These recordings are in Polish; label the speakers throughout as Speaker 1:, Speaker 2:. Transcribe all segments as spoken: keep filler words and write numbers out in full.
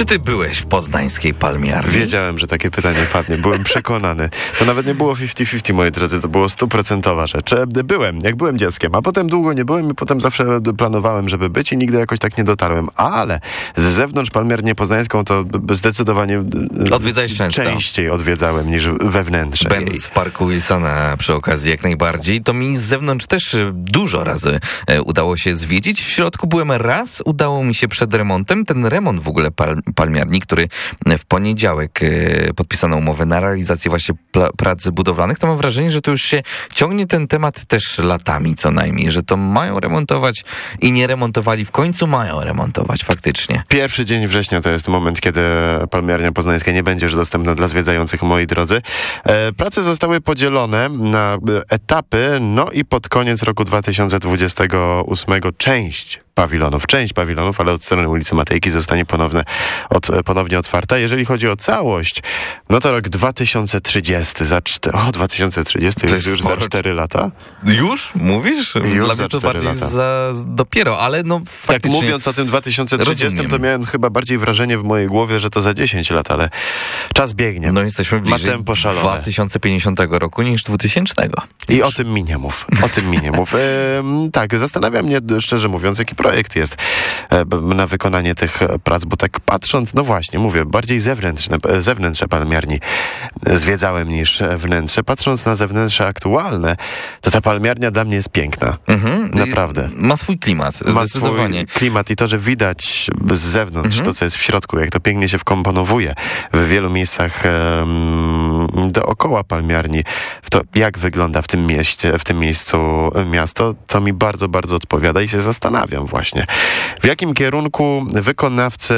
Speaker 1: Czy ty byłeś w poznańskiej palmiarni?
Speaker 2: Wiedziałem, że takie pytanie padnie. Byłem przekonany. To nawet nie było pięćdziesiąt pięćdziesiąt, moi drodzy. To było stuprocentowa rzecz. Byłem, jak byłem dzieckiem, a potem długo nie byłem i potem zawsze planowałem, żeby być i nigdy jakoś tak nie dotarłem. Ale z zewnątrz palmiarnię poznańską to zdecydowanie
Speaker 1: odwiedzałeś często.
Speaker 2: Częściej odwiedzałem niż wewnętrznie.
Speaker 1: Będąc w parku Wilsona przy okazji jak najbardziej, to mi z zewnątrz też dużo razy udało się zwiedzić. W środku byłem raz, udało mi się przed remontem. Ten remont w ogóle pal- palmiarni, który w poniedziałek podpisano umowę na realizację właśnie pla- prac budowlanych, to mam wrażenie, że to już się ciągnie ten temat też latami co najmniej, że to mają remontować i nie remontowali, w końcu mają remontować faktycznie.
Speaker 2: Pierwszy dzień września to jest moment, kiedy palmiarnia poznańska nie będzie już dostępna dla zwiedzających, moi drodzy. E, prace zostały podzielone na etapy, no i pod koniec roku dwa tysiące dwudziestego ósmego część pawilonów, część pawilonów, ale od strony ulicy Matejki zostanie ponowne, od, ponownie otwarta. Jeżeli chodzi o całość, no to rok dwa tysiące trzydziesty, za cztery, o dwa tysiące trzydziesty
Speaker 1: To
Speaker 2: jest już za cztery lata.
Speaker 1: Już? Mówisz?
Speaker 2: Już
Speaker 1: Dla
Speaker 2: za
Speaker 1: mnie to
Speaker 2: cztery
Speaker 1: bardziej
Speaker 2: lata.
Speaker 1: za dopiero, ale no faktycznie.
Speaker 2: Tak mówiąc o tym dwa tysiące trzydziestym,
Speaker 1: rozumiem.
Speaker 2: to miałem chyba bardziej wrażenie w mojej głowie, że to za dziesięć lat, ale czas biegnie.
Speaker 1: No jesteśmy bliżej
Speaker 2: Ma tempo szalone.
Speaker 1: dwa tysiące pięćdziesiątego roku niż dwutysięcznego.
Speaker 2: I
Speaker 1: Już.
Speaker 2: o tym mi nie mów. O tym mi nie mów. Ehm, tak, zastanawia mnie, szczerze mówiąc, jaki projekt jest e, na wykonanie tych prac, bo tak patrząc, no właśnie, mówię, bardziej zewnętrzne, zewnętrzne palmiarni zwiedzałem niż wnętrze. Patrząc na zewnętrze aktualne, to ta palmiarnia dla mnie jest piękna.
Speaker 1: Mhm.
Speaker 2: Naprawdę.
Speaker 1: Ma swój klimat,
Speaker 2: Ma
Speaker 1: zdecydowanie.
Speaker 2: swój klimat i to, że widać z zewnątrz
Speaker 1: Mhm.
Speaker 2: to, co jest w środku, jak to pięknie się wkomponowuje w wielu miejscach um, dookoła palmiarni, w to, jak wygląda w tym mieście, w tym miejscu miasto, to mi bardzo, bardzo odpowiada i się zastanawiam właśnie, w jakim kierunku wykonawcy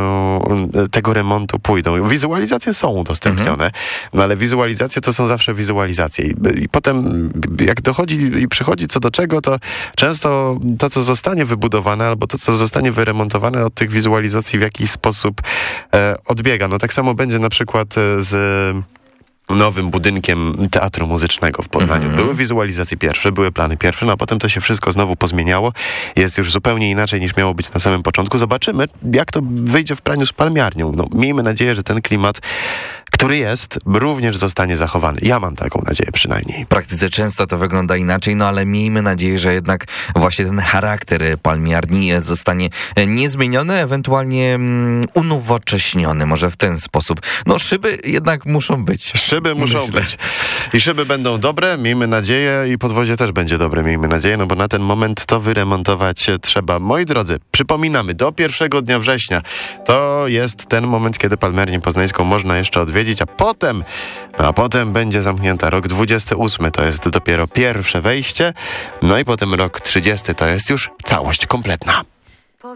Speaker 2: e, tego remontu pójdą. Wizualizacje są udostępnione, mhm. no ale wizualizacje to są zawsze wizualizacje i, i potem jak dochodzi i przychodzi co do czego, to często to, co zostanie wybudowane albo to, co zostanie wyremontowane od tych wizualizacji w jakiś sposób e, odbiega. No tak samo będzie na przykład z nowym budynkiem Teatru Muzycznego w Poznaniu. Mm-hmm. Były wizualizacje pierwsze, były plany pierwsze, no a potem to się wszystko znowu pozmieniało. Jest już zupełnie inaczej niż miało być na samym początku. Zobaczymy, jak to wyjdzie w praniu z palmiarnią. No, miejmy nadzieję, że ten klimat, który jest, również zostanie zachowany. Ja mam taką nadzieję przynajmniej.
Speaker 1: W praktyce często to wygląda inaczej, no ale miejmy nadzieję, że jednak właśnie ten charakter palmiarni zostanie niezmieniony, ewentualnie um, unowocześniony, może w ten sposób. No szyby jednak muszą być.
Speaker 2: Szyby muszą
Speaker 1: Myślę.
Speaker 2: być. I szyby będą dobre, miejmy nadzieję, i podwozie też będzie dobre, miejmy nadzieję, no bo na ten moment to wyremontować trzeba. Moi drodzy, przypominamy, do pierwszego dnia września to jest ten moment, kiedy palmiarnię poznańską można jeszcze odwiedzić, a potem, no a potem będzie zamknięta. Rok dwudziesty ósmy to jest dopiero pierwsze wejście, no i potem rok trzydziesty to jest już całość kompletna.